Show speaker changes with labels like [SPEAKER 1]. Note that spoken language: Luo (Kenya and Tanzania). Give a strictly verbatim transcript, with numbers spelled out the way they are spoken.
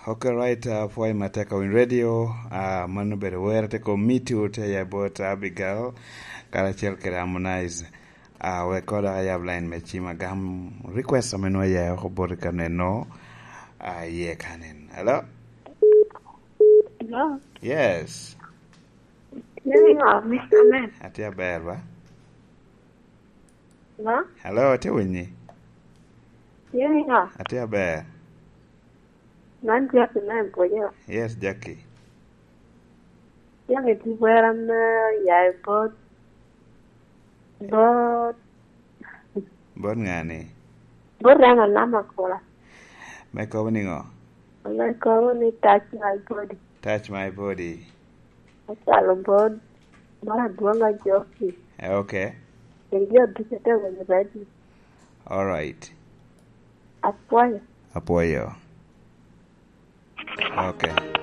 [SPEAKER 1] Okay, right. Uh, for Mateka in radio, uh, mano bedo wera te ko mitu te ya bot Abigail, kala chel kere Harmonize. Uh, we koda ya line me chima gam request amenwa ya ko bot kane no. Uh, ye kanen. Hello?
[SPEAKER 2] Hello?
[SPEAKER 1] Yes.
[SPEAKER 2] Yeah, Mister Man.
[SPEAKER 1] Atia berba.
[SPEAKER 2] Hello?
[SPEAKER 1] Hello, ate winyi.
[SPEAKER 2] Yeah.
[SPEAKER 1] Atia ber.
[SPEAKER 2] Nan Jackie man po ya.
[SPEAKER 1] Yes, Jackie.
[SPEAKER 2] Yang itu barang ya bot bot
[SPEAKER 1] Bon ngani.
[SPEAKER 2] bot yang lama kola.
[SPEAKER 1] Me ko ningo.
[SPEAKER 2] Allah kau ni touch my body.
[SPEAKER 1] Touch my body.
[SPEAKER 2] Kalau bot malah dua nggak joki.
[SPEAKER 1] Okay.
[SPEAKER 2] Jadi dia bisa tahu mana baju.
[SPEAKER 1] All right.
[SPEAKER 2] Apa ya?
[SPEAKER 1] Apoyo. Okay.